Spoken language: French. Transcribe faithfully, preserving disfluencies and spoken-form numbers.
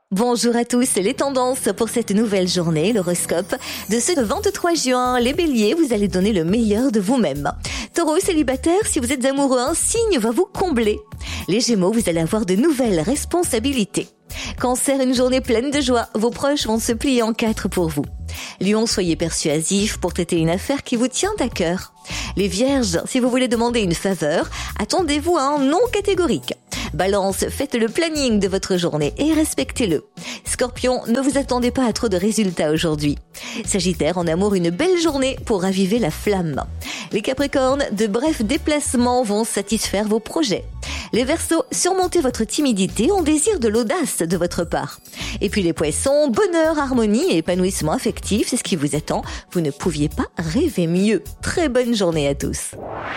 Bonjour à tous, les tendances pour cette nouvelle journée, l'horoscope de ce vingt-trois juin. Les béliers, vous allez donner le meilleur de vous-même. Taureau, célibataire, si vous êtes amoureux, un signe va vous combler. Les gémeaux, vous allez avoir de nouvelles responsabilités. Cancer, une journée pleine de joie, vos proches vont se plier en quatre pour vous. Lion, soyez persuasif pour traiter une affaire qui vous tient à cœur. Les vierges, si vous voulez demander une faveur, attendez-vous à un non catégorique. Balance, faites le planning de votre journée et respectez-le. Scorpion, ne vous attendez pas à trop de résultats aujourd'hui. Sagittaire, en amour, une belle journée pour raviver la flamme. Les Capricornes, de brefs déplacements vont satisfaire vos projets. Les Verseaux, surmontez votre timidité, on désire de l'audace de votre part. Et puis les Poissons, bonheur, harmonie et épanouissement affectif, c'est ce qui vous attend. Vous ne pouviez pas rêver mieux. Très bonne journée à tous.